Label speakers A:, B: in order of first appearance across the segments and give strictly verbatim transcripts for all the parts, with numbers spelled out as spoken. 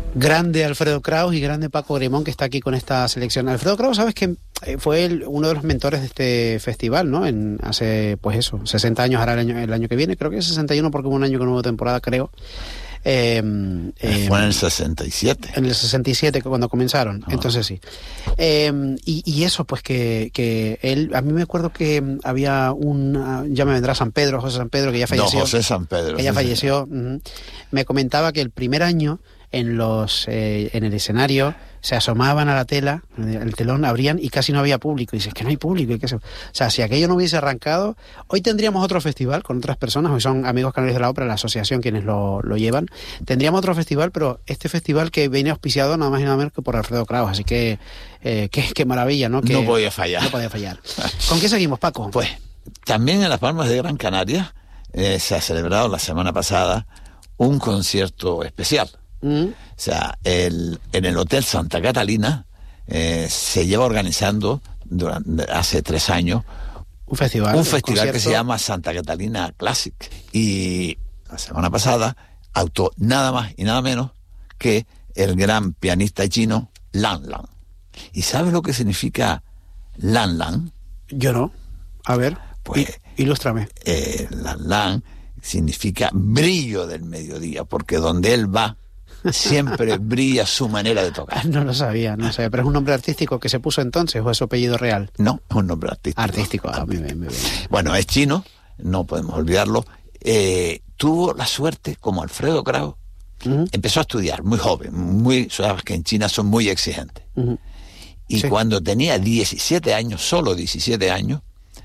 A: Grande Alfredo Kraus y grande Paco Grimón, que está aquí con esta selección. Alfredo Kraus, sabes que fue el, uno de los mentores de este festival, ¿no? En hace, pues eso, sesenta años, ahora el año, el año que viene, creo que es sesenta y uno porque hubo un año que no hubo temporada, creo. Eh, eh,
B: fue en el sesenta y siete.
A: En el sesenta y siete cuando comenzaron, ah. Entonces sí. Eh, y, y eso, pues que, que él, a mí me acuerdo que había un, ya me vendrá San Pedro, José San Pedro, que ya falleció.
B: No, José San Pedro.
A: Que ya
B: sí,
A: falleció.
B: Sí.
A: Uh-huh. Me comentaba que el primer año en los eh, en el escenario se asomaban a la tela, el telón abrían y casi no había público. Y dices que no hay público. Y que se... O sea, si aquello no hubiese arrancado, hoy tendríamos otro festival con otras personas. Hoy son Amigos Canarios de la Ópera, la asociación quienes lo, lo llevan. Tendríamos otro festival, pero este festival que viene auspiciado nada más y nada menos que por Alfredo Kraus. Así que, eh, qué, qué maravilla, ¿no? Que
B: no podía fallar.
A: No podía fallar. ¿Con qué seguimos, Paco?
B: Pues también en Las Palmas de Gran Canaria eh, se ha celebrado la semana pasada un concierto especial. Mm. O sea, el, en el Hotel Santa Catalina eh, se lleva organizando durante, hace tres años
A: un festival,
B: un festival que se llama Santa Catalina Classic. Y la semana pasada actuó nada más y nada menos que el gran pianista chino Lan Lan. ¿Y sabes lo que significa Lan Lan?
A: Yo no. A ver, pues ilústrame.
B: Eh, Lan Lan significa brillo del mediodía, porque donde él va siempre brilla su manera de tocar.
A: No lo sabía, no sabía. ¿Pero es un nombre artístico que se puso entonces o es su apellido real?
B: No, es un nombre artístico.
A: Artístico, ah, muy bien, muy bien.
B: Bueno, es chino, no podemos olvidarlo. Eh, tuvo la suerte, como Alfredo Kraus, uh-huh. empezó a estudiar muy joven, muy, sabes que en China son muy exigentes. Uh-huh. Y sí. Cuando tenía diecisiete años, solo diecisiete años,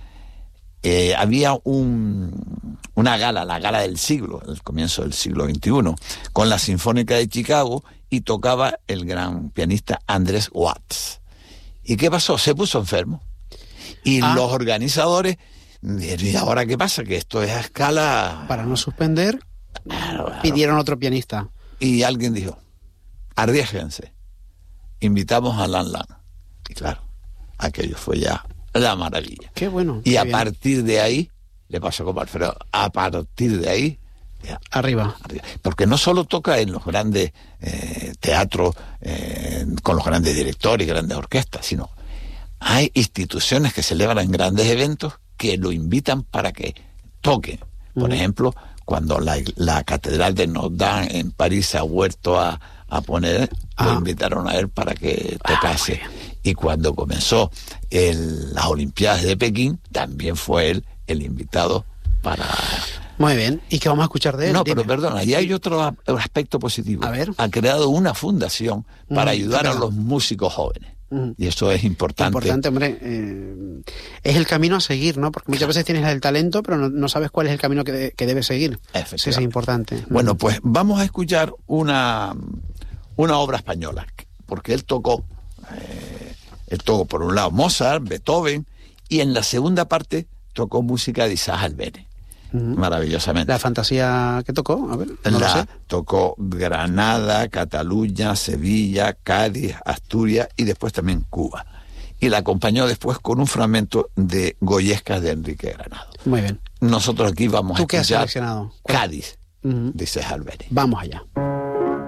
B: eh, había un, una gala, la gala del siglo, el comienzo del siglo veintiuno, con la Sinfónica de Chicago, y tocaba el gran pianista Andrés Watts. ¿Y qué pasó? Se puso enfermo. Y ah. los organizadores dijeron, ¿y ahora qué pasa? Que esto es a escala...
A: Para no suspender, claro, claro. pidieron otro pianista.
B: Y alguien dijo, arriésguense, invitamos a Lan Lan. Y claro, aquello fue ya la maravilla.
A: Qué bueno.
B: Y
A: qué
B: a
A: bien.
B: partir de ahí, le pasó como Alfredo, a partir de ahí... Ya,
A: arriba.
B: arriba. Porque no solo toca en los grandes eh, teatros, eh, con los grandes directores y grandes orquestas, sino hay instituciones que celebran grandes eventos que lo invitan para que toquen. Por uh-huh. ejemplo, cuando la, la Catedral de Notre Dame en París se ha vuelto a, a poner, ah. lo invitaron a él para que tocase. Ah, y cuando comenzó el, las Olimpiadas de Pekín, también fue él el invitado para...
A: Muy bien. ¿Y qué vamos a escuchar de él?
B: No,
A: Dime.
B: pero perdona, y hay otro aspecto positivo.
A: A ver.
B: Ha creado una fundación para mm, ayudar a los músicos jóvenes. Mm. Y eso es importante.
A: Importante, hombre. Eh, es el camino a seguir, ¿no? Porque muchas claro. veces tienes el talento, pero no, no sabes cuál es el camino que, de, que debes seguir. Eso es importante.
B: Bueno, pues vamos a escuchar una, una obra española, porque él tocó, eh, él tocó por un lado Mozart, Beethoven, y en la segunda parte tocó música de Isaac Albéniz. Uh-huh. Maravillosamente.
A: ¿La fantasía que tocó? A ver, no
B: la
A: lo sé.
B: Tocó Granada, Cataluña, Sevilla, Cádiz, Asturias y después también Cuba. Y la acompañó después con un fragmento de Goyescas de Enrique Granado.
A: Muy bien.
B: Nosotros aquí vamos
A: ¿Tú
B: a
A: qué
B: escuchar
A: has seleccionado?
B: Cádiz,
A: uh-huh.
B: dice Albéniz.
A: Vamos allá.